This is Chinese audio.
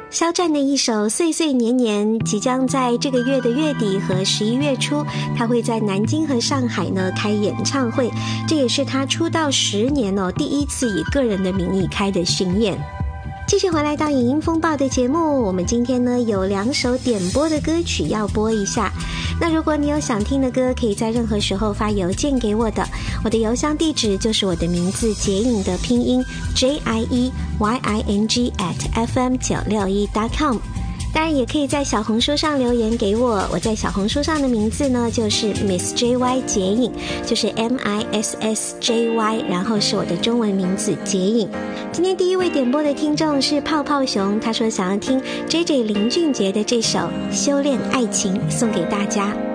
肖战的一首《岁岁年年》即将在这个月的月底和11月初，他会在南京和上海呢开演唱会，这也是他出道10年第一次以个人的名义开的巡演。继续回来到影音风暴的节目，我们今天呢有2首点播的歌曲要播一下。那如果你有想听的歌，可以在任何时候发邮件给我的，我的邮箱地址就是我的名字杰颖的拼音 JIEYING@fm961.com。当然也可以在小红书上留言给我，我在小红书上的名字呢就是 Miss JY 杰颖，就是 MISSJY， 然后是我的中文名字杰颖。今天第一位点播的听众是泡泡熊，他说想要听 JJ 林俊杰的这首《修炼爱情》，送给大家。